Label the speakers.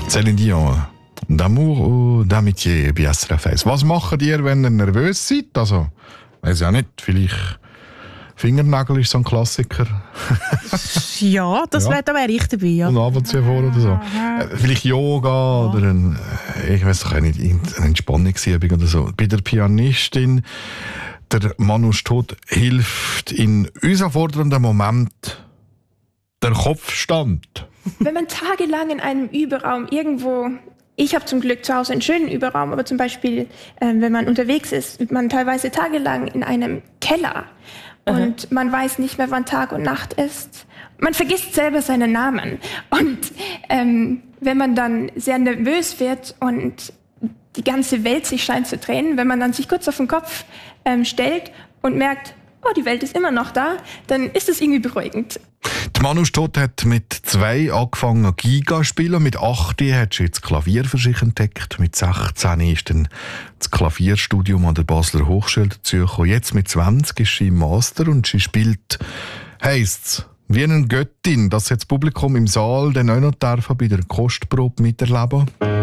Speaker 1: Céline Dion, d'amour ou d'amitié, Biasra Face. Was macht ihr, wenn ihr nervös seid? Also, weiß ja nicht, vielleicht Fingernägel ist so ein Klassiker.
Speaker 2: Ja, da wäre ich dabei. Ja.
Speaker 1: Und Abendziehen vor oder so. Vielleicht Yoga oder ich weiß doch nicht, eine Entspannungsübung oder so. Bei der Pianistin, der Manu Stott, hilft in herausfordernden Moment der Kopfstand.
Speaker 3: Wenn man tagelang in einem Überraum irgendwo, ich habe zum Glück zu Hause einen schönen Überraum, aber zum Beispiel, wenn man unterwegs ist, man teilweise tagelang in einem Keller und man weiß nicht mehr, wann Tag und Nacht ist. Man vergisst selber seinen Namen. Und wenn man dann sehr nervös wird und die ganze Welt sich scheint zu drehen, wenn man dann sich kurz auf den Kopf stellt und merkt, oh, die Welt ist immer noch da, dann ist es irgendwie beruhigend.
Speaker 1: Die Manu Stott hat mit 2 angefangen Giga zu spielen. Mit 8 hat sie das Klavier für sich entdeckt. Mit 16 ist dann das Klavierstudium an der Basler Hochschule dazugekommen. Jetzt mit 20 ist sie im Master und sie spielt, heisst's, wie eine Göttin. Das hat das Publikum im Saal dann auch noch bei der Kostprobe miterleben.